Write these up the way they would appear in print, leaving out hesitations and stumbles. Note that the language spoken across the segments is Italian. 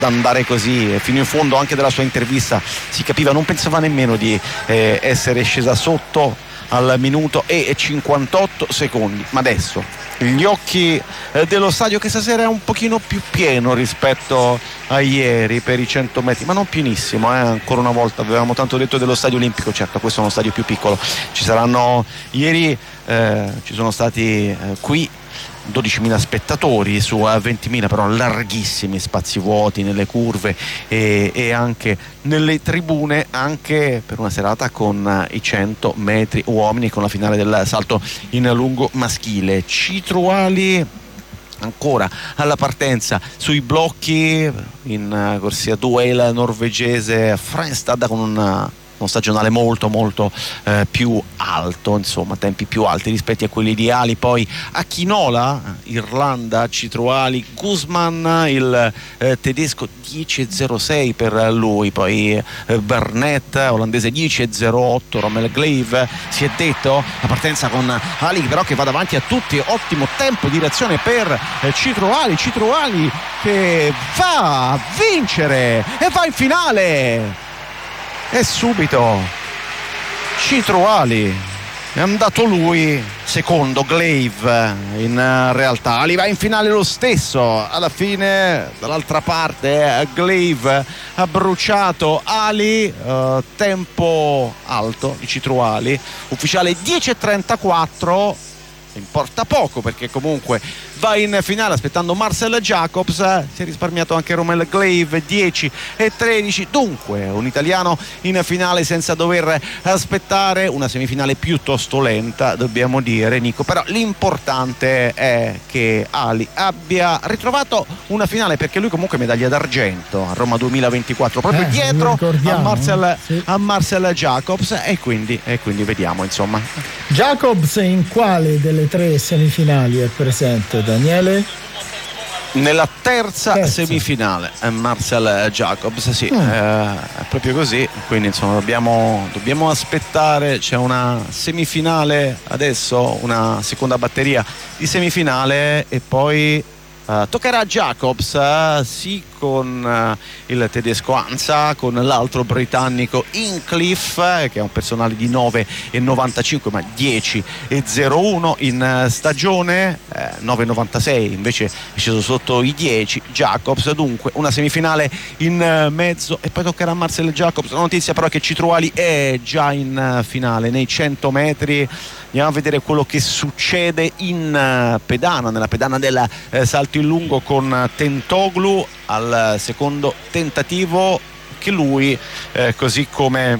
andare così fino in fondo. Anche dalla sua intervista si capiva, non pensava nemmeno di essere scesa sotto al minuto e 58 secondi, ma adesso gli occhi dello stadio, che stasera è un pochino più pieno rispetto a ieri per i 100 metri, ma non pienissimo, ancora una volta avevamo tanto detto dello stadio olimpico. Certo, questo è uno stadio più piccolo, ci saranno ieri ci sono stati qui 12.000 spettatori su 20.000, però larghissimi spazi vuoti nelle curve e anche nelle tribune, anche per una serata con i 100 metri uomini, con la finale del salto in lungo maschile. Citruali ancora alla partenza sui blocchi in corsia 2, il norvegese Frenstad con uno stagionale molto più alto, insomma tempi più alti rispetto a quelli ideali. Poi Akinola, Irlanda, Citruali, Guzman, il tedesco 10.06 per lui, poi Burnett, olandese 10.08, Rommel Glave, si è detto la partenza con Ali però che va davanti a tutti, ottimo tempo di reazione per Citruali che va a vincere e va in finale. E subito Citruali, è andato lui, secondo Glave. In realtà Ali va in finale lo stesso. Alla fine dall'altra parte Glave ha bruciato Ali, tempo alto di Citruali, ufficiale 10.34. Importa poco perché comunque va in finale aspettando Marcel Jacobs. Si è risparmiato anche Rommel Glave, 10.13. Dunque un italiano in finale senza dover aspettare una semifinale piuttosto lenta, dobbiamo dire, Nico. Però l'importante è che Ali abbia ritrovato una finale, perché lui comunque medaglia d'argento a Roma 2024 proprio dietro a Marcel Jacobs, e quindi vediamo, insomma. Jacobs in quale delle 3 semifinali è presente, Daniele? Nella terza semifinale Marcel Jacobs, sì, è proprio così. Quindi insomma dobbiamo aspettare. C'è una semifinale adesso, una seconda batteria di semifinale, e poi toccherà a Jacobs, sì, con il tedesco Ansa, con l'altro britannico Incliffe, che è un personale di 9.95 ma 10.01 in stagione, 9.96 invece è sceso sotto i 10 Jacobs. Dunque una semifinale in mezzo, e poi toccherà a Marcel Jacobs. La notizia però è che Citruali è già in finale nei 100 metri. Andiamo a vedere quello che succede in pedana, nella pedana del salto in lungo, con Tentoglu al secondo tentativo, che lui, così come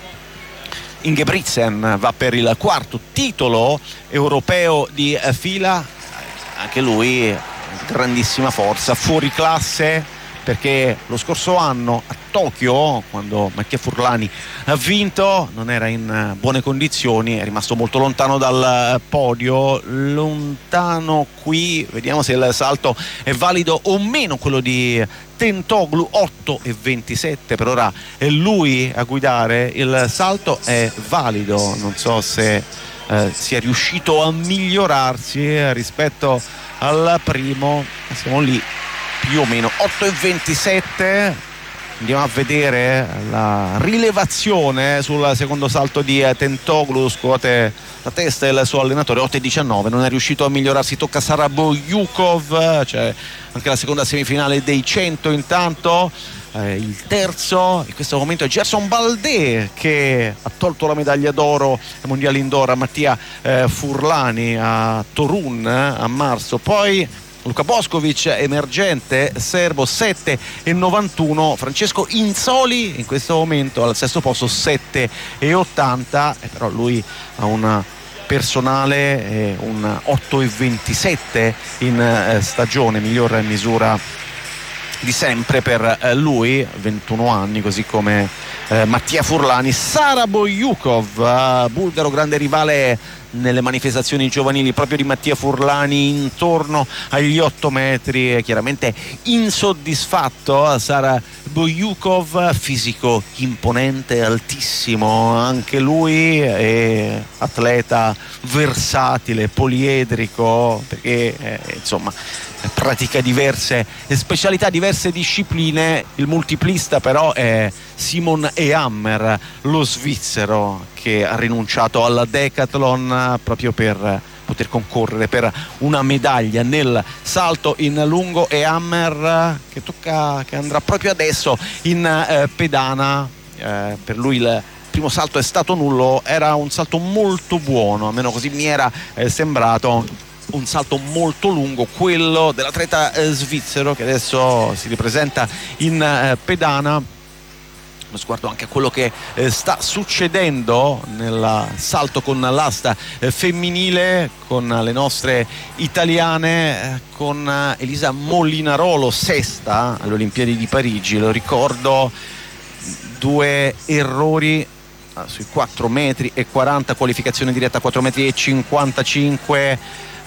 Ingebrigtsen, va per il quarto titolo europeo di fila. Anche lui grandissima forza, fuori classe, perché lo scorso anno a Tokyo, quando Mattia Furlani ha vinto, non era in buone condizioni, è rimasto molto lontano dal podio. Lontano qui, vediamo se il salto è valido o meno, quello di Tentoglu, 8.27 per ora è lui a guidare. Il salto è valido, non so se sia riuscito a migliorarsi rispetto al primo. Siamo lì più o meno 8.27. Andiamo a vedere la rilevazione sul secondo salto di Tentoglu. Scuote la testa il suo allenatore. 8.19, non è riuscito a migliorarsi. Tocca a Saraboyukov. C'è anche la seconda semifinale dei 100 intanto. Il terzo in questo momento è Gerson Baldé, che ha tolto la medaglia d'oro ai mondiali indoor a Mattia Furlani a Torun a marzo. Poi Luka Boskovic, emergente serbo, 7.91. Francesco Inzoli in questo momento al sesto posto, 7.80, però lui ha un personale, un 8.27 in stagione, miglior misura di sempre per lui, 21 anni, così come Mattia Furlani. Saraboyukov, bulgaro, grande rivale nelle manifestazioni giovanili proprio di Mattia Furlani, intorno agli 8 metri, chiaramente insoddisfatto. Saraboyukov, fisico imponente, altissimo, anche lui, è atleta versatile, poliedrico, perché insomma pratica diverse specialità, diverse discipline. Il multiplista però è Simon Ehammer, lo svizzero, che ha rinunciato alla decathlon proprio per poter concorrere per una medaglia nel salto in lungo. Ehammer che andrà proprio adesso in pedana. Per lui il primo salto è stato nullo, era un salto molto buono, almeno così mi era sembrato, un salto molto lungo quello dell'atleta svizzero, che adesso si ripresenta in pedana. Uno sguardo anche a quello che sta succedendo nel salto con l'asta femminile, con le nostre italiane, con Elisa Molinarolo, sesta alle Olimpiadi di Parigi. Lo ricordo, 2 errori sui 4 metri e 40, qualificazione diretta 4 metri e 55,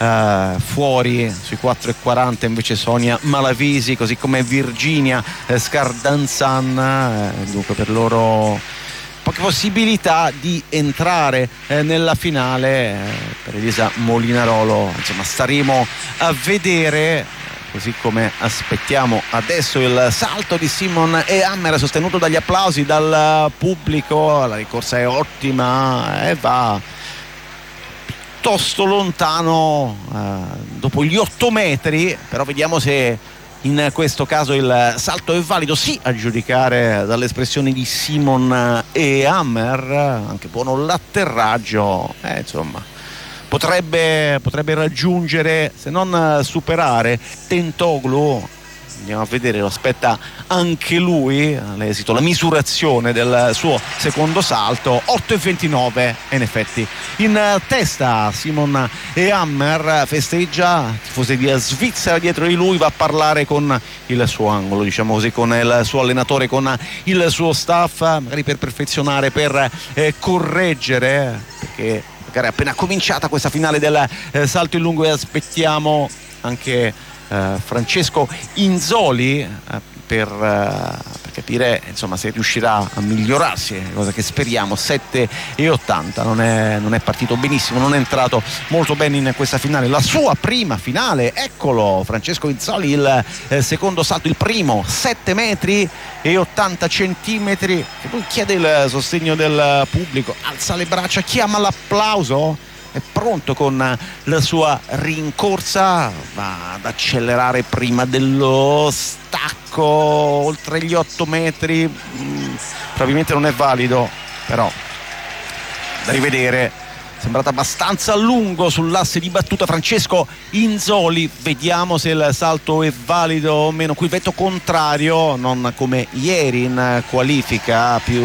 fuori sui 4 e 40 invece Sonia Malavisi, così come Virginia Scardanzan. Dunque per loro poche possibilità di entrare nella finale. Per Elisa Molinarolo insomma staremo a vedere, così come aspettiamo adesso il salto di Simon Ehammer, sostenuto dagli applausi dal pubblico. La ricorsa è ottima e va piuttosto lontano dopo gli 8 metri, però vediamo se in questo caso il salto è valido. Sì, a giudicare dalle espressioni di Simon Ehammer, anche buono l'atterraggio, insomma potrebbe raggiungere, se non superare, Tentoglou. Andiamo a vedere, lo aspetta anche lui all'esito, la misurazione del suo secondo salto. 8,29 in effetti in testa Simon Ehammer, festeggia, tifosi di Svizzera dietro di lui, va a parlare con il suo angolo, diciamo così, con il suo allenatore, con il suo staff, magari per perfezionare, per correggere, perché magari è appena cominciata questa finale del salto in lungo, e aspettiamo anche Francesco Inzoli per capire insomma se riuscirà a migliorarsi, cosa che speriamo. 7,80, non è partito benissimo, non è entrato molto bene in questa finale, la sua prima finale. Eccolo Francesco Inzoli, il secondo salto, il primo, 7 metri e 80 centimetri, che poi chiede il sostegno del pubblico, alza le braccia, chiama l'applauso, è pronto con la sua rincorsa, va ad accelerare prima dello stacco oltre gli 8 metri. Probabilmente non è valido, però da rivedere. Sembrato abbastanza lungo sull'asse di battuta Francesco Inzoli, vediamo se il salto è valido o meno. Qui vento contrario, non come ieri in qualifica, più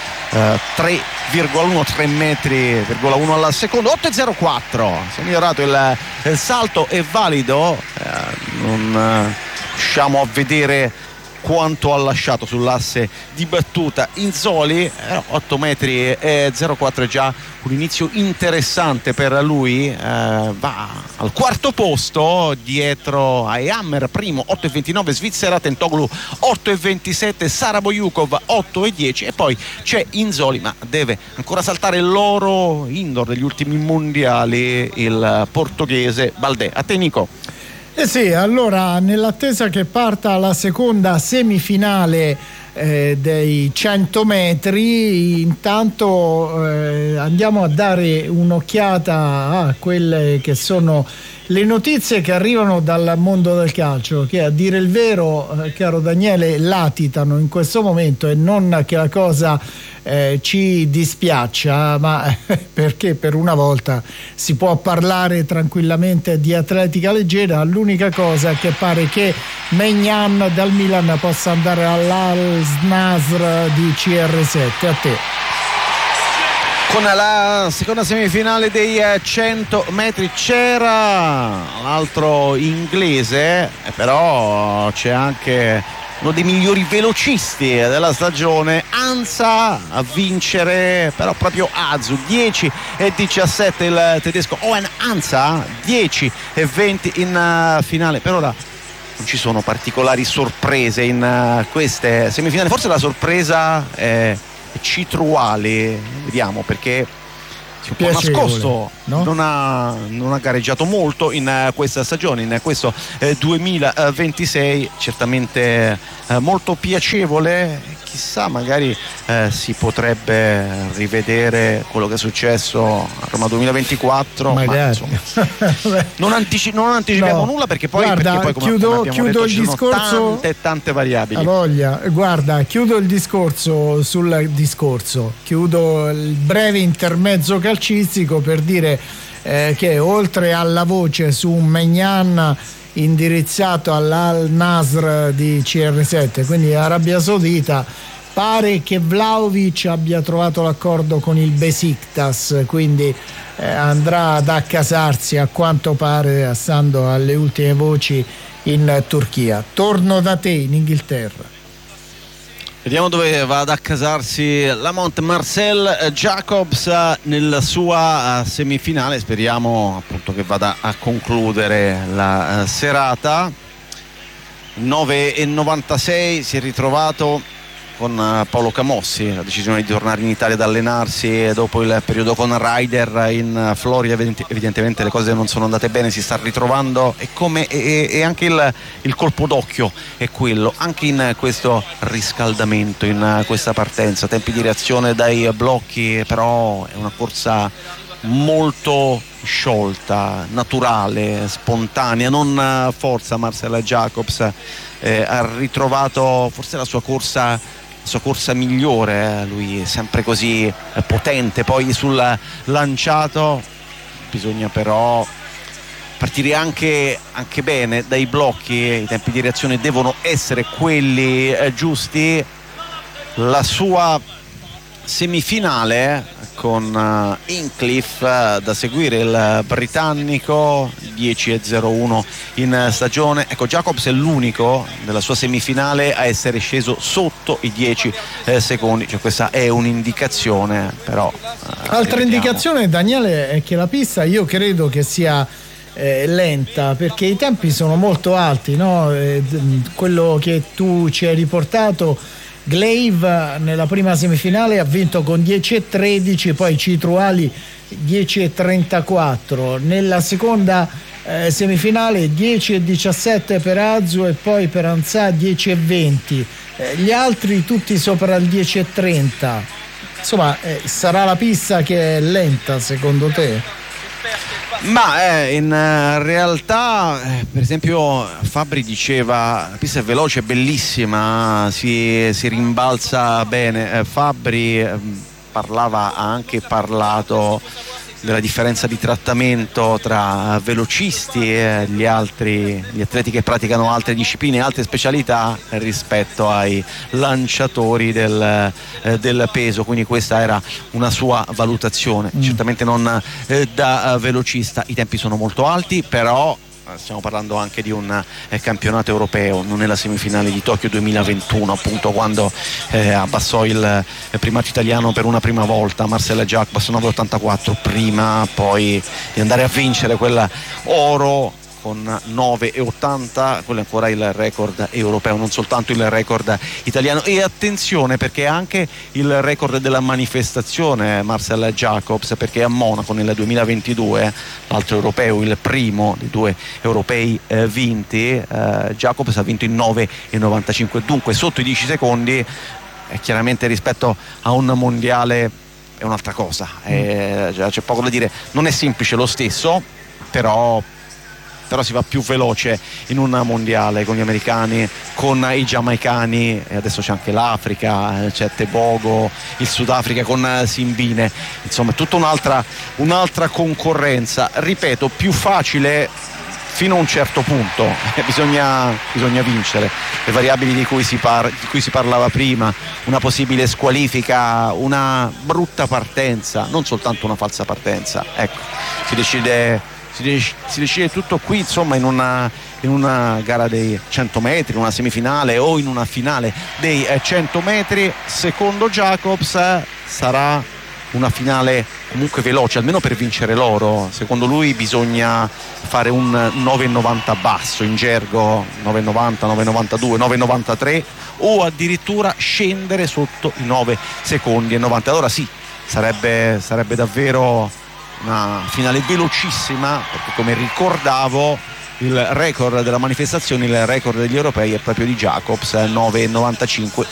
3,1, 3 metri,1 al secondo. 8,04, si è migliorato il salto, è valido. Non riusciamo a vedere quanto ha lasciato sull'asse di battuta Inzoli, 8 metri e 0,4 è già un inizio interessante per lui. Va al quarto posto dietro a Ehammer, primo 8,29 Svizzera, Tentoglou 8,27, Sara Bojukov 8,10, e poi c'è Inzoli, ma deve ancora saltare l'oro indoor degli ultimi mondiali, il portoghese Baldé. A te Nico. Sì, allora nell'attesa che parta la seconda semifinale dei 100 metri, intanto andiamo a dare un'occhiata a quelle che sono le notizie che arrivano dal mondo del calcio, che a dire il vero, caro Daniele, latitano in questo momento, e non che la cosa ci dispiaccia, ma perché per una volta si può parlare tranquillamente di atletica leggera. L'unica cosa è che pare che Maignan dal Milan possa andare all'Al-Nasr di CR7. A te. Con la seconda semifinale dei 100 metri c'era l'altro inglese, però c'è anche uno dei migliori velocisti della stagione, Ansa, a vincere, però proprio Azu, 10,17 il tedesco Owen Ansa, 10,20 in finale. Per ora non ci sono particolari sorprese in queste semifinali, forse la sorpresa è Citruali, vediamo, perché si è un po' nascosto, no? non ha gareggiato molto in questa stagione, in questo 2026, certamente molto piacevole. Chissà, magari si potrebbe rivedere quello che è successo a Roma 2024, ma insomma, non anticipiamo nulla, perché poi, guarda, chiudo il discorso, tante variabili. Voglia, guarda, chiudo il discorso sul discorso, chiudo il breve intermezzo calcistico per dire che oltre alla voce su un Maignan indirizzato all'Al Nasr di CR7, quindi Arabia Saudita, pare che Vlahovic abbia trovato l'accordo con il Besiktas, quindi andrà ad accasarsi, a quanto pare, stando alle ultime voci, in Turchia. Torno da te in Inghilterra. Vediamo dove va ad accasarsi la Mont Marcel Jacobs nella sua semifinale. Speriamo appunto che vada a concludere la serata. 9,96 si è ritrovato con Paolo Camossi, la decisione di tornare in Italia ad allenarsi dopo il periodo con Ryder in Florida. Evidentemente le cose non sono andate bene, si sta ritrovando, e anche il colpo d'occhio è quello, anche in questo riscaldamento, in questa partenza, tempi di reazione dai blocchi, però è una corsa molto sciolta, naturale, spontanea, non forza. Marcel Jacobs ha ritrovato forse la sua corsa migliore, lui è sempre così potente, poi sul lanciato bisogna però partire anche bene dai blocchi, i tempi di reazione devono essere quelli giusti. La sua semifinale con Hinchcliffe da seguire, il britannico, 10,01 in stagione. Ecco, Jacobs è l'unico della sua semifinale a essere sceso sotto i 10 secondi, cioè questa è un'indicazione, però altra indicazione, Daniele, è che la pista io credo che sia lenta, perché i tempi sono molto alti, no? Quello che tu ci hai riportato, Glaive nella prima semifinale ha vinto con 10,13, poi Citruali 10,34, nella seconda semifinale 10,17 per Azu e poi per Ansah 10,20, gli altri tutti sopra il 10,30. Insomma, sarà la pista che è lenta secondo te? Ma in realtà, per esempio, Fabbri diceva la pista è veloce, è bellissima, si rimbalza bene. Fabbri ha anche parlato della differenza di trattamento tra velocisti e gli atleti che praticano altre discipline, altre specialità rispetto ai lanciatori del peso, quindi questa era una sua valutazione. Certamente non da velocista, i tempi sono molto alti, però stiamo parlando anche di un campionato europeo, non è la semifinale di Tokyo 2021, appunto, quando abbassò il primato italiano per una prima volta Marcel Jacobs 9,84 prima poi di andare a vincere quella oro con 9,80, quello è ancora il record europeo, non soltanto il record italiano. E attenzione, perché anche il record della manifestazione Marcel Jacobs, perché a Monaco nel 2022, l'altro europeo, il primo dei due europei vinti, Jacobs ha vinto in 9,95, dunque sotto i 10 secondi. Chiaramente rispetto a un mondiale è un'altra cosa, c'è poco da dire, non è semplice lo stesso, però si va più veloce in un mondiale con gli americani, con i giamaicani, e adesso c'è anche l'Africa, c'è Tebogo, il Sudafrica con Simbine, insomma è tutta un'altra concorrenza, ripeto, più facile fino a un certo punto. Bisogna vincere le variabili di cui si parlava prima, una possibile squalifica, una brutta partenza, non soltanto una falsa partenza, ecco, si decide tutto qui, insomma, in una gara dei 100 metri, in una semifinale o in una finale dei 100 metri. Secondo Jacobs sarà una finale comunque veloce, almeno per vincere l'oro. Secondo lui bisogna fare un 9,90 basso, in gergo 9,90, 9,92, 9,93, o addirittura scendere sotto i 9 secondi e 90. Allora sì, sarebbe davvero una finale velocissima, perché come ricordavo il record della manifestazione, il record degli europei è proprio di Jacobs, 9,95